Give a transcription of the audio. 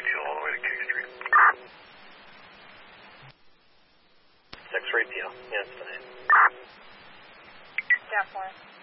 detail all the way to K Street. 6-3 PL. Yes, fine. Gap 4.